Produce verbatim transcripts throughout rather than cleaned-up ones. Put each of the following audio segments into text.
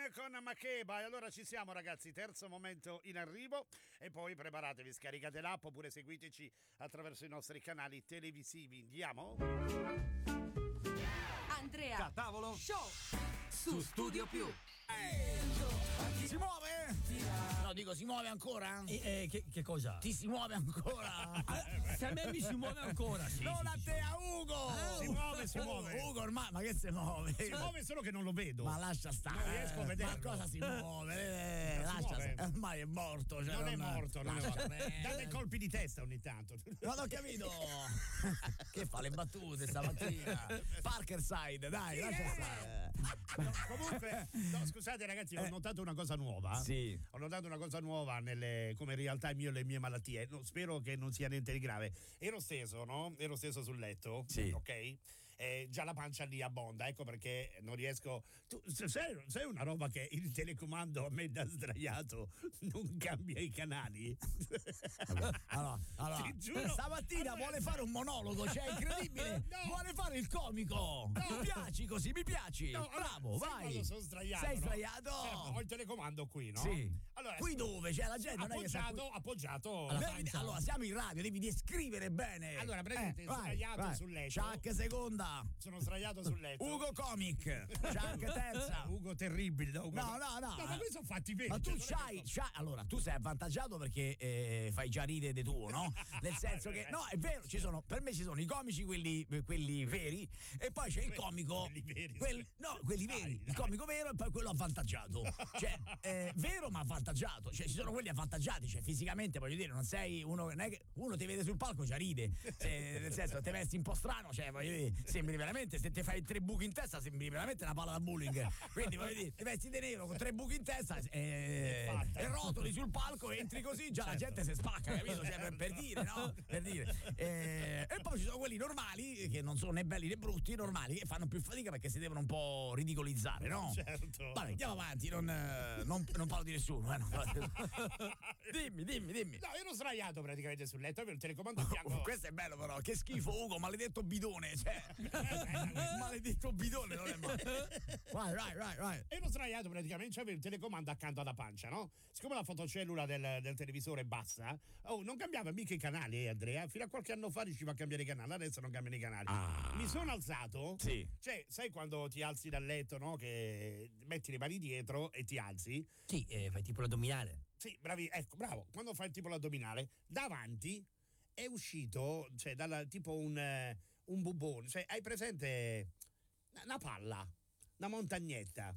con Makeba. E allora ci siamo, ragazzi, terzo momento in arrivo. E poi preparatevi, scaricate l'app oppure seguiteci attraverso i nostri canali televisivi. Andiamo? Andrea Catavolo Show su Studio Più. Si muove? No, dico, si muove ancora? Eh, eh, che, che cosa? Ti si muove ancora? Se a me mi si muove ancora, sì. Non sì, a sì, te, a Ugo! Ah, si muove, si muove. Ugo ormai, ma che si muove? Si muove solo che non lo vedo. Ma lascia stare. Non riesco a vederlo. Ma cosa si muove? Eh, Non si lascia muove. stare. Ormai è morto. Cioè non è morto, non è lascia morto. perdere. Date colpi di testa ogni tanto. Non ho capito. Che fa le battute stamattina? Parkerside, dai, Sì, lascia eh. stare. No, comunque, no, scusate ragazzi, ho notato una cosa nuova. Sì. Ho notato una cosa nuova nelle, come in realtà io e le mie malattie. No, spero che non sia niente di grave. Ero steso, no? Ero steso sul letto. Sì. Ok? Eh, già la pancia lì abbonda, ecco perché non riesco. Tu sai, sai una roba che il telecomando a me da sdraiato non cambia i canali? Allora, allora Ti giuro. stamattina Allora, vuole fare un monologo, cioè è incredibile. No. Vuole fare il comico. No. Mi piaci così, mi piaci. No, allora, Bravo, sai vai. quando sono sdraiato, Sei no? sdraiato? Cioè, ho il telecomando qui, no? Sì. Allora, qui dove? Cioè la gente non è che sa appoggiato, qui- appoggiato. Allora, devi- allora, siamo in radio, devi descrivere bene. Allora, praticamente vai, sdraiato vai. sul letto. Chuck seconda. Sono sdraiato sul letto. Ugo comic. Chuck terza. Ugo terribile. No, Ugo- No, no, no. No, ma questi sono fatti bene. Ma tu cioè, non è c'hai, che- c'hai- allora tu sei avvantaggiato perché eh, fai già ride di tuo, no? Nel senso che no, è vero, ci sono, per me ci sono i comici, quelli, quelli veri, e poi c'è il comico, quelli veri, quelli- sì. no, quelli Dai, veri, dai. il comico vero e poi quello avvantaggiato. Cioè, eh, vero ma avvantaggiato, cioè ci sono quelli avvantaggiati, cioè fisicamente voglio dire, non sei uno, non è che uno ti vede sul palco già ride, se, nel senso te vesti un po' strano, cioè voglio dire, sembri veramente, se ti fai tre buchi in testa sembri veramente una palla da bowling. Quindi voglio dire, ti vesti di nero con tre buchi in testa e, fatta. e rotoli sul palco, entri così, già la gente si spacca, capito? Cioè, per, per dire, no? Per dire. E, e poi ci sono quelli normali, che non sono né belli né brutti, normali, che fanno più fatica perché si devono un po' ridicolizzare, no? Certo. Vabbè, andiamo avanti, non, eh, non, non parlo di nessuno. Eh, no. Dimmi, dimmi, dimmi. No, ero sdraiato praticamente sul letto, avevo il telecomando a fianco. Oh, questo è bello però, che schifo Ugo, maledetto bidone, cioè, maledetto bidone non è male. Vai, vai, vai, vai. Ero sdraiato praticamente, avevo il telecomando accanto alla pancia, no? Siccome la fotocellula del, del televisore è bassa, oh, non cambiava mica i canali, eh, Andrea. Fino a qualche anno fa riusciva a cambiare i canali, adesso non cambiano i canali. Ah. Mi sono alzato. Sì. Cioè, sai quando ti alzi dal letto, no? Che metti le mani dietro e ti alzi? Sì, eh, fai tipo l'addominale. Sì, bravi, ecco, bravo. Quando fai tipo l'addominale, davanti è uscito, cioè, dalla, tipo un, eh, un bubone. Cioè, hai presente una palla, una montagnetta.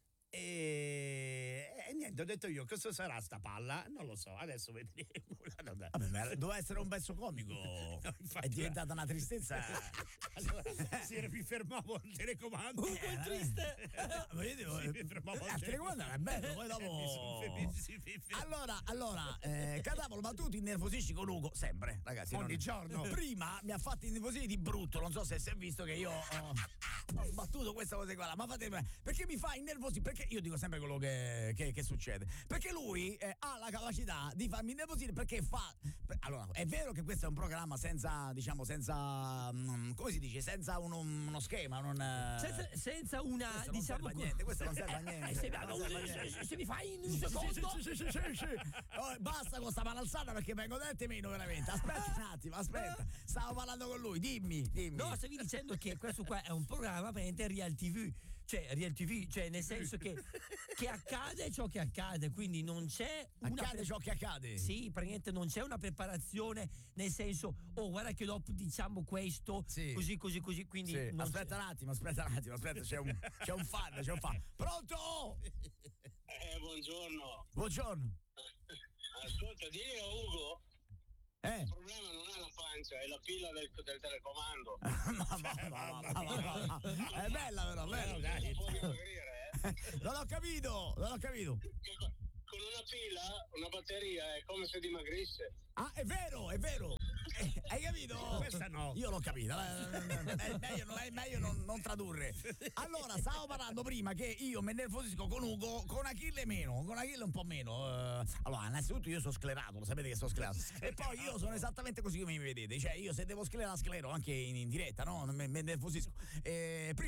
E, e niente, ho detto io, cosa sarà sta palla? Non lo so, adesso vedremo. Vabbè, ma doveva essere un pezzo comico. infatti, È diventata una tristezza. Allora, se mi fermavo al telecomando. Uh, quel triste! Ma io devo, Sì, mi fermavo al il telecomando era bello, poi dopo. Mi son fermi- sì, sì, sì. Allora, allora, eh, Catavolo, ma tu ti innervosisci con Ugo sempre, ragazzi. Ogni non- giorno. Prima mi ha fatto innervosire di brutto, non so se si è visto che io ho, ho sbattuto questa cosa qua, ma fate perché mi fa innervosire? Perché io dico sempre quello che, che, che succede. Perché lui eh, ha la capacità di farmi innervosire perché fa. Allora, è vero che questo è un programma senza, diciamo, senza. mm, come si dice? Senza uno, uno schema, non. eh, Senza, senza una, questo non diciamo. serve a niente, questo non serve a niente. Eh, se, Non serve a niente. se, se mi fai in un Sì, secondo. sì, sì, sì, sì, sì. Oh, basta con sta mano alzata perché vengo dentro e meno veramente. Aspetta un attimo, aspetta. Stavo parlando con lui, dimmi, dimmi. No, stavi dicendo che questo qua è un programma praticamente Real ti vu, cioè Real ti vu, cioè nel senso che, che accade ciò che accade, quindi non c'è una Accade ciò che accade. Sì, praticamente non c'è una preparazione, nel senso, oh guarda che dopo diciamo questo, Sì. così, così, così, quindi Sì. non Aspetta un attimo, aspetta un attimo, aspetta, c'è un, c'è un fan, c'è un fan. Pronto? Eh, buongiorno. Buongiorno. Ascolta, dire a Ugo, Eh? il problema non è la pancia, è la pilla del, del telecomando. ma, ma, ma, ma, ma, ma, ma. È bella però, bella. dai. Non può dimagrire, eh. Non ho capito, non ho capito. Che co- Con una pila, una batteria, è come se dimagrisse. Ah, è vero, è vero. Eh, hai capito? Questa no. Io l'ho capita. È meglio, non, è meglio non, non tradurre. Allora, stavo parlando prima che io mi nervosisco con Ugo, con Achille meno, con Achille un po' meno. Eh, allora, innanzitutto io sono sclerato, lo sapete che sono sclerato. E poi io sono esattamente così come mi vedete. Cioè, io se devo sclerare, sclero anche in, in diretta, no? Mi, mi nervosisco. Eh, prima mi sono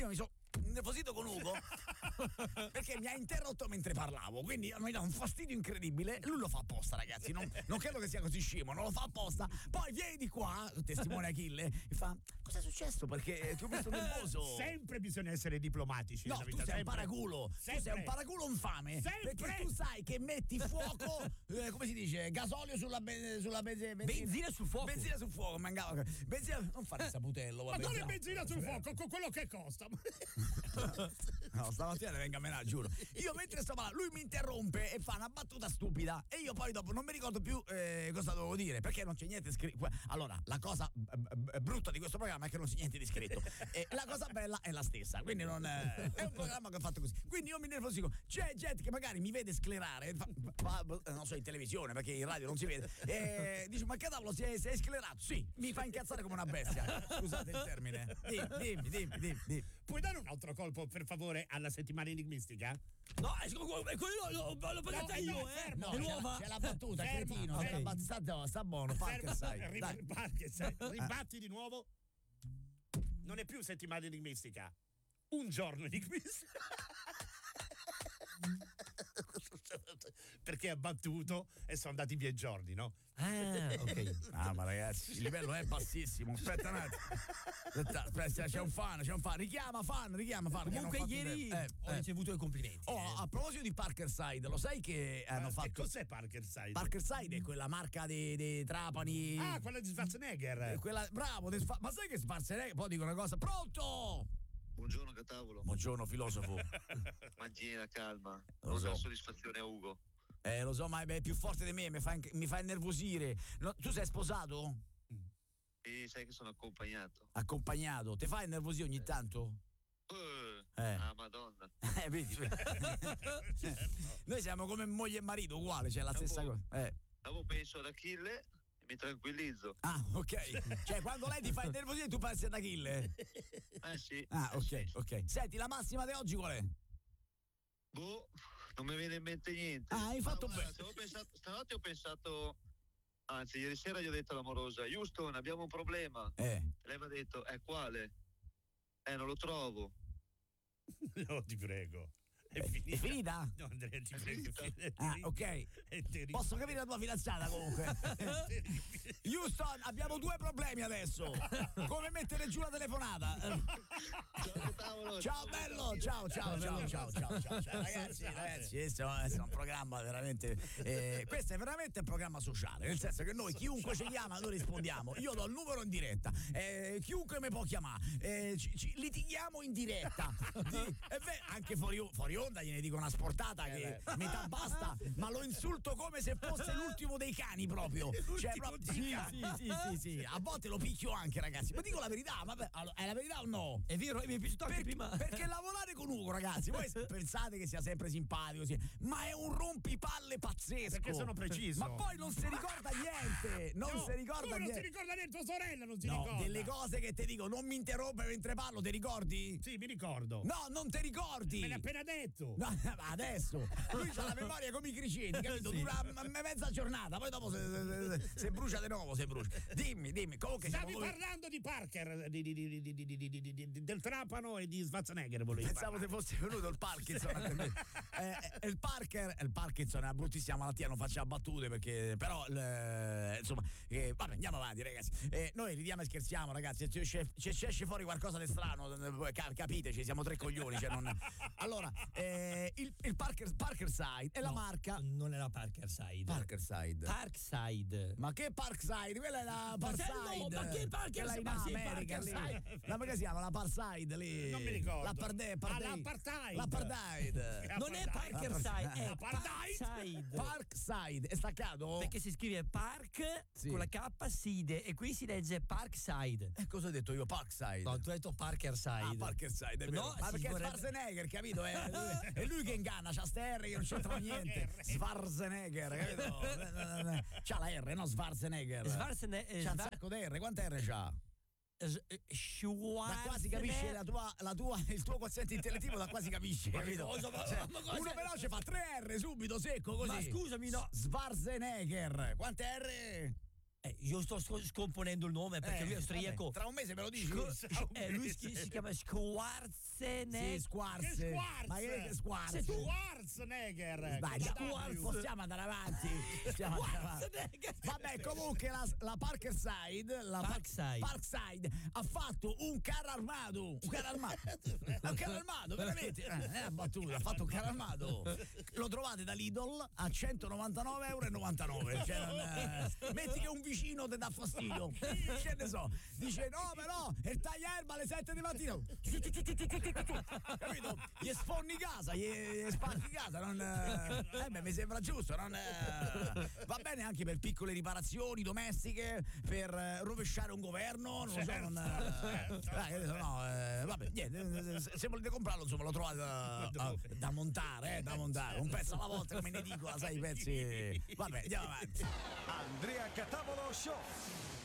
innervosito con Ugo perché mi ha interrotto mentre parlavo, quindi mi dà un fastidio incredibile. Lui lo fa apposta, ragazzi, non, non credo che sia così scemo, non lo fa apposta. Poi vieni di qua, testimone Achille, e fa: cosa è successo? Perché ti ho visto nervoso. Sempre bisogna essere diplomatici. No, nella tu vita, sei sempre. un paraculo, Sempre. tu sei un paraculo infame, Sempre. perché tu sai che metti fuoco, eh, come si dice, gasolio sulla, ben, sulla benze, benzina. Benzina sul fuoco. Benzina sul fuoco, mangava. Benzina, non fare il saputello. Ma vabbè, dove no. benzina sul fuoco con quello che costa? No, stamattina ne venga a menare, giuro. Io mentre sto parlando, lui mi interrompe e fa una battuta stupida e io poi dopo non mi ricordo più eh, cosa dovevo dire, perché non c'è niente scritto. Allora, la cosa b- b- brutta di questo programma è che non c'è niente di scritto. E la cosa bella è la stessa, quindi non è, è un programma che ho fatto così. Quindi io mi nervosico. C'è gente che magari mi vede sclerare, fa, fa, non so, in televisione, perché in radio non si vede, e dice: ma che cavolo, sei, sei sclerato? Sì, mi fa incazzare come una bestia. Scusate il termine. Dimmi, dimmi, dimmi, dimmi, dimmi. Puoi dare un altro colpo, per favore, alla settimana enigmistica? No, è quello l'ho, l'ho pagata No, io, no, eh. fermo. È c'è, la, nuova. c'è la battuta, Fermo, cretino. fermo. C'è la bat- sta, sta buono, Parker, sai. Ri- Dai. Parker, ribatti di nuovo. Non è più settimana enigmistica. Un giorno enigmistica. Perché ha battuto e sono andati via i giorni, no? Ah, ok. Ah, ma ragazzi, il livello è bassissimo. Aspetta un attimo. Aspetta, aspetta, c'è un fan, c'è un fan. Richiama fan, richiama fan. che Comunque hanno fatto ieri il- eh, ho eh. ricevuto i complimenti. Oh, eh. a proposito di Parker Side, lo sai che hanno Eh, fatto. Che cos'è Parker Side? Parker Side è quella marca dei, dei trapani. Ah, quella di Schwarzenegger. Eh, quella, bravo, dei Sfa- ma sai che Schwarzenegger? Poi dico una cosa. Pronto? Buongiorno Catavolo, Buongiorno, filosofo. mantieni calma, Lo non so. dà soddisfazione a Ugo. Eh, lo so, ma è più forte di me, mi fa, mi fa innervosire. No, tu sei sposato? E sai che sono accompagnato. Accompagnato. Ti fa innervosire ogni tanto? Eh, Eh. Ah, madonna. Eh, vedi? Noi siamo come moglie e marito, uguale, c'è la stessa cosa. Eh. Dopo penso ad Achille e mi tranquillizzo. Ah, ok. Cioè, quando lei ti fa innervosire, tu pensi ad Achille. Eh sì. Ah, eh ok, sì. ok. Senti, la massima di oggi qual è? Boh, non mi viene in mente niente. Ah, hai Ma fatto guarda, bene. stavo pensato- Stanotte ho pensato, anzi ieri sera gli ho detto all'amorosa: Houston, abbiamo un problema. Eh. Lei mi ha detto: è quale? Eh, non lo trovo. No, ti prego. È È finita. finita? No, Andrea, ti prego. finita? è Ah, finita. ok. È terribile. Posso capire la tua fidanzata comunque. Houston, abbiamo due problemi adesso. Come mettere giù la telefonata? Ciao, Catavolo. Ciao bello, ciao ciao ciao ciao ciao ciao, ciao. Ragazzi, ragazzi, questo questo è un programma veramente eh, questo è veramente un programma sociale, nel senso che noi chiunque ci chiama noi rispondiamo. Io do il numero in diretta, eh, chiunque mi può chiamare, eh, ci, ci litighiamo in diretta. Di- è vero, anche fuori, fuori onda gliene dico una sportata che metà basta, ma lo insulto come se fosse l'ultimo dei cani proprio. Cioè, proprio sì, sì, sì, sì, sì, a volte lo picchio anche, ragazzi. Ma dico la verità, ma allora, è la verità o no? È vero, mi è piaciuto anche Per- prima. Perché lavorare con Ugo, ragazzi, voi pensate che sia sempre simpatico, sì, ma è un rompipalle pazzesco. Perché sono preciso. Ma poi non si ricorda niente, non No, si ricorda come non niente. si ricorda niente, tua sorella non si No, ricorda. delle cose che ti dico, non mi interrompe mentre parlo, ti ricordi? Sì, mi ricordo. No, non ti ricordi. Me l'ha appena detto. No, ma adesso lui ha la memoria come i criceti, capito? Sì. Dura m- m- mezza giornata, poi dopo se, se- se- se brucia di nuovo, se brucia. Dimmi, dimmi, comunque siamo Stavi come- parlando di Parker, di, di- di- di- di- di- di- di- di- di- del Trapano e di Schwarzenegger, volevi Pensavo parlare. che fosse venuto il Parkinson a me. eh, eh, il Parker il Parkinson è una bruttissima malattia, non facciamo battute perché però il- insomma eh, vabbè, andiamo avanti ragazzi. Eh, noi ridiamo e scherziamo ragazzi, se ci se ci esce fuori qualcosa di strano eh, cap- capiteci, siamo tre coglioni, cioè non... Allora eh, il, il Parker, Parker Side è la No, marca Non era Parker Side. Parker Side. Parkside. Ma che Parkside? Quella è la Ma Parside. no, ma che Parker- Quella in ma sì, America lì. Parkerside. La come si chiama? La Parside lì. Non mi ricordo. La parde, parde, Ah, l'apartheid. L'apartheid. Non è Parker Side, è Apartheid. Parkside. Parkside. È staccato? Perché si scrive Park Sì. con la K Side e qui si legge Parkside. Eh, cosa ho detto io? Parkside. No, tu hai detto Parker Side. Ah, Parkerside, è vero. No, ma si perché è vorrebbe- Schwarzenegger, capito? È lui, è lui che inganna, c'ha ste R che non c'entra niente. Schwarzenegger, capito? C'ha la R, no Schwarzenegger. Schwarzene- eh, C'ha un Schwar- sacco di R, quante R c'ha? S- eh, Da quasi capisce Schwarzenegger. la tua, la tua, il tuo quoziente intellettivo, da quasi capisce, capito? cosa, ma- Cioè, ma cosa- uno veloce fa tre R subito, secco, così. Ma scusami, no. Schwarzenegger. Quante R? Eh, io sto sc- scomponendo il nome perché Eh, lui è austriaco. vabbè, tra un mese me lo dici? Sc- eh, lui si, si chiama Schwarzenegger. Sì, Squarz. Che Squarz? Ma che che Squarz? Se tu- Schwarzenegger. Dai, con dai, W. possiamo andare avanti. Possiamo andare avanti. Schwarzenegger. Vabbè, comunque la, la Parkside, la Parkside. Parkside ha fatto un carro armato. Un carro armato. Un carro armato, veramente. Eh, è una battuta, ha fatto un carro armato. Lo trovate da Lidl a centonovantanove euro e novantanove. Cioè, non, eh, metti che un vicino ti dà fastidio. Che ne so. Dice no, però il taglierba alle sette di mattina. Capito? Gli sfondi casa, gli, gli spacchi casa. Non, eh, beh, mi sembra giusto. Non, eh, va bene anche per piccole riparazioni domestiche, per eh, rovesciare un governo. Non lo so. Non, eh, dai, no, eh, vabbè, niente. Se, se volete comprarlo, insomma, lo trovate da, da, da montare, eh, da montare. Un pezzo alla volta, come ne dico, sai, i pezzi. Vabbè, andiamo avanti. Andrea Catavolo Show.